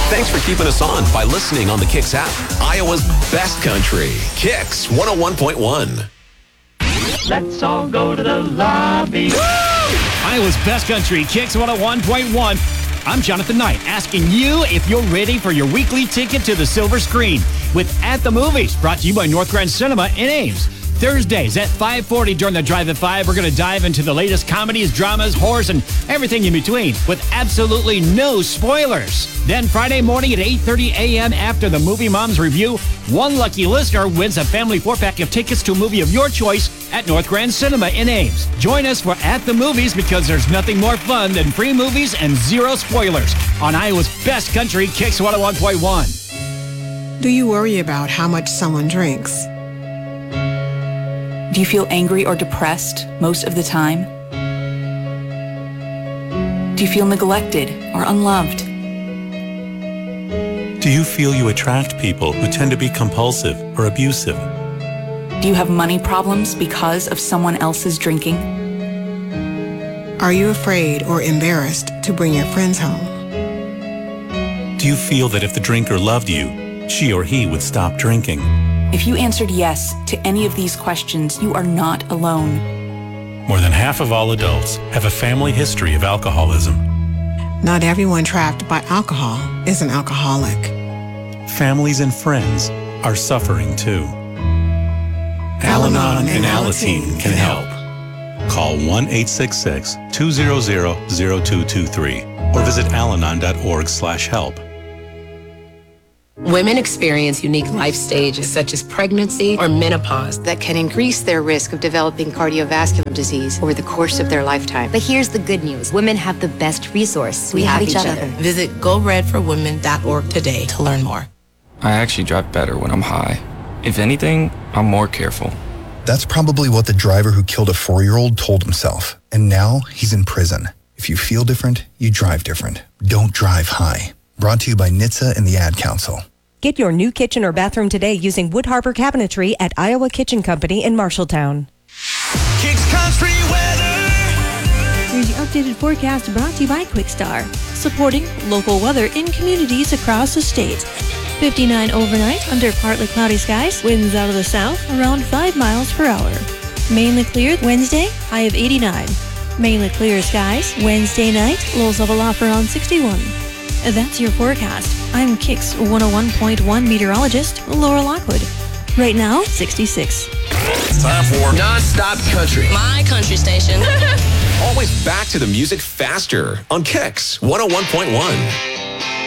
Thanks for keeping us on by listening on the Kicks app. Iowa's best country. Kicks 101.1. Let's all go to the lobby. Woo! Iowa's best country, Kicks 101.1. I'm Jonathan Knight, asking you if you're ready for your weekly ticket to the silver screen with At the Movies, brought to you by North Grand Cinema in Ames. Thursdays at 5:40 during the Drive at 5, we're going to dive into the latest comedies, dramas, horrors, and everything in between with absolutely no spoilers. Then Friday morning at 8:30 a.m. after the Movie Moms Review, one lucky listener wins a family 4-pack of tickets to a movie of your choice at North Grand Cinema in Ames. Join us for At the Movies because there's nothing more fun than free movies and zero spoilers on Iowa's best country, Kicks 101.1. Do you worry about how much someone drinks? Do you feel angry or depressed most of the time? Do you feel neglected or unloved? Do you feel you attract people who tend to be compulsive or abusive? Do you have money problems because of someone else's drinking? Are you afraid or embarrassed to bring your friends home? Do you feel that if the drinker loved you, she or he would stop drinking? If you answered yes to any of these questions, you are not alone. More than half of all adults have a family history of alcoholism. Not everyone trapped by alcohol is an alcoholic. Families and friends are suffering too. Al-Anon and Alateen can help. Call 1-866-200-0223 or visit alanon.org/help. Women experience unique life stages such as pregnancy or menopause that can increase their risk of developing cardiovascular disease over the course of their lifetime. But here's the good news. Women have the best resource. We have each other. Visit GoRedForWomen.org today to learn more. I actually drive better when I'm high. If anything, I'm more careful. That's probably what the driver who killed a 4-year-old told himself. And now he's in prison. If you feel different, you drive different. Don't drive high. Brought to you by NHTSA and the Ad Council. Get your new kitchen or bathroom today using Wood Harbor Cabinetry at Iowa Kitchen Company in Marshalltown. Kicks Country Weather. Here's your updated forecast brought to you by Quickstar, supporting local weather in communities across the state. 59 overnight under partly cloudy skies, winds out of the south around 5 miles per hour. Mainly clear Wednesday, high of 89. Mainly clear skies Wednesday night, lows level off around 61. That's your forecast. I'm Kicks 101.1 meteorologist Laura Lockwood. Right now, 66. Time for Non-Stop Country. My country station. Always back to the music faster on Kicks 101.1.